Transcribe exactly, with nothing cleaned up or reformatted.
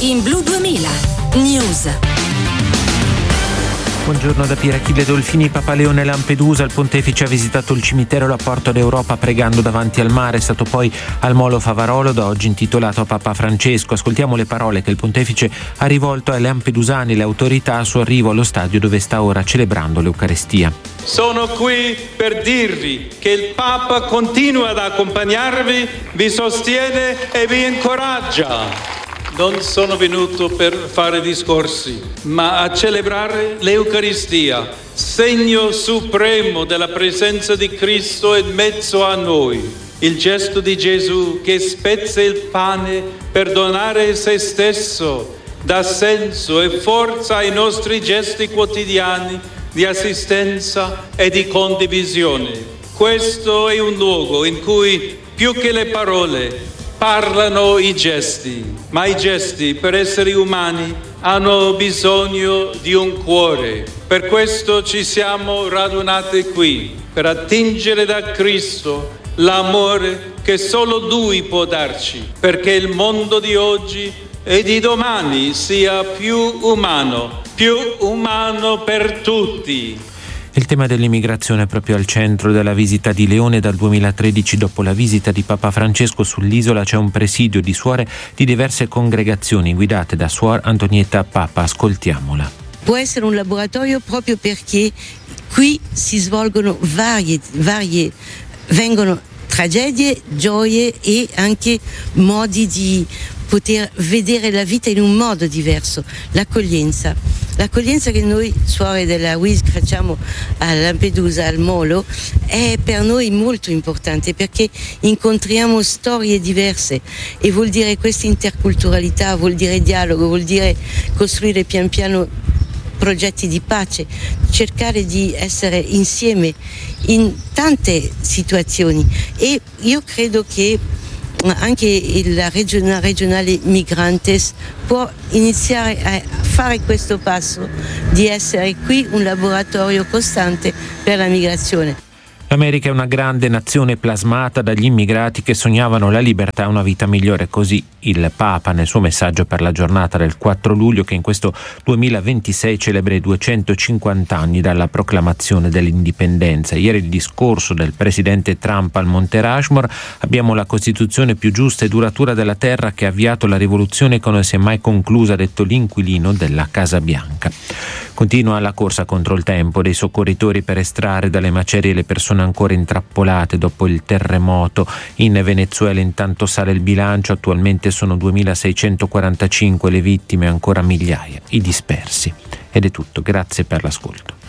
in Blu duemila News. Buongiorno da Pier Achille Dolfini. Papa Leone Lampedusa. Il pontefice ha visitato il cimitero La Porta d'Europa pregando davanti al mare. È stato poi al Molo Favarolo, da oggi intitolato a Papa Francesco. Ascoltiamo le parole che il pontefice ha rivolto ai lampedusani e le autorità al suo arrivo allo stadio dove sta ora celebrando l'Eucarestia. Sono qui per dirvi che il Papa continua ad accompagnarvi, vi sostiene e vi incoraggia. Non sono venuto per fare discorsi, ma a celebrare l'Eucaristia, segno supremo della presenza di Cristo in mezzo a noi. Il gesto di Gesù che spezza il pane per donare se stesso dà senso e forza ai nostri gesti quotidiani di assistenza e di condivisione. Questo è un luogo in cui più che le parole parlano i gesti, ma i gesti per esseri umani hanno bisogno di un cuore. Per questo ci siamo radunati qui, per attingere da Cristo l'amore che solo Lui può darci, perché il mondo di oggi e di domani sia più umano, più umano per tutti. Il tema dell'immigrazione è proprio al centro della visita di Leone dal duemilatredici. Dopo la visita di Papa Francesco sull'isola c'è un presidio di suore di diverse congregazioni guidate da Suor Antonietta Papa. Ascoltiamola. Può essere un laboratorio proprio perché qui si svolgono varie, varie vengono tragedie, gioie e anche modi di poter vedere la vita in un modo diverso, l'accoglienza. L'accoglienza che noi suore della W I S C facciamo a Lampedusa, al Molo, è per noi molto importante perché incontriamo storie diverse e vuol dire questa interculturalità, vuol dire dialogo, vuol dire costruire pian piano progetti di pace, cercare di essere insieme in tante situazioni e io credo che anche la regione, regionale Migrantes può iniziare a fare questo passo di essere qui un laboratorio costante per la migrazione. L'America è una grande nazione plasmata dagli immigrati che sognavano la libertà e una vita migliore. Così il Papa nel suo messaggio per la giornata del quattro luglio, che in questo duemilaventisei celebra i duecentocinquanta anni dalla proclamazione dell'indipendenza. Ieri il discorso del presidente Trump al Monte Rushmore. Abbiamo la Costituzione più giusta e duratura della terra che ha avviato la rivoluzione che non si è mai conclusa, ha detto l'inquilino della Casa Bianca. Continua la corsa contro il tempo dei soccorritori per estrarre dalle macerie le persone ancora intrappolate dopo il terremoto in Venezuela. Intanto sale il bilancio, attualmente sono duemilaseicentoquarantacinque le vittime, ancora migliaia i dispersi. Ed è tutto, grazie per l'ascolto.